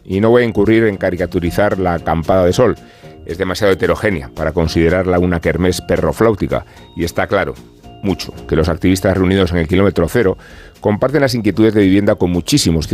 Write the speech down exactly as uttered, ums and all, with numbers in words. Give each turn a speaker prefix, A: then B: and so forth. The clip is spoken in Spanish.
A: Y no voy a incurrir en caricaturizar la acampada de sol. Es demasiado heterogénea para considerarla una kermés perrofláutica. Y está claro, mucho, que los activistas reunidos en el kilómetro cero comparten las inquietudes de vivienda con muchísimos ciudadanos